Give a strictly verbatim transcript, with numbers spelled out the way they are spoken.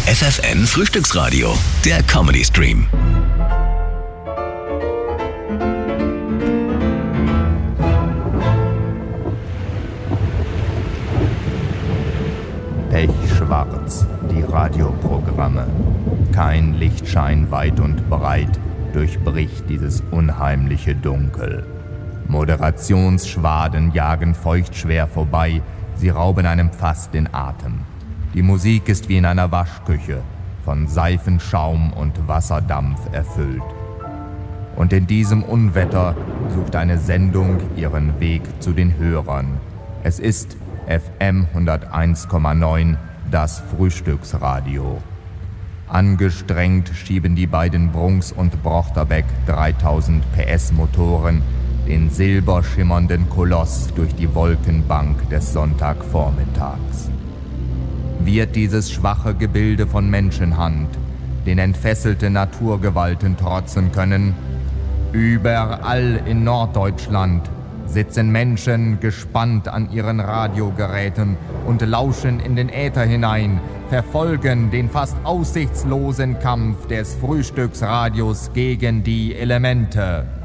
F F N Frühstücksradio, der Comedy Stream. Pechschwarz, die Radioprogramme. Kein Lichtschein weit und breit durchbricht dieses unheimliche Dunkel. Moderationsschwaden jagen feuchtschwer vorbei, sie rauben einem fast den Atem. Die Musik ist wie in einer Waschküche, von Seifenschaum und Wasserdampf erfüllt. Und in diesem Unwetter sucht eine Sendung ihren Weg zu den Hörern. Es ist F M hunderteins Komma neun, das Frühstücksradio. Angestrengt schieben die beiden Brunks und Brochterbeck dreitausend P S Motoren den silberschimmernden Koloss durch die Wolkenbank des Sonntagvormittags. Wird dieses schwache Gebilde von Menschenhand den entfesselten Naturgewalten trotzen können? Überall in Norddeutschland sitzen Menschen gespannt an ihren Radiogeräten und lauschen in den Äther hinein, verfolgen den fast aussichtslosen Kampf des Frühstücksradios gegen die Elemente.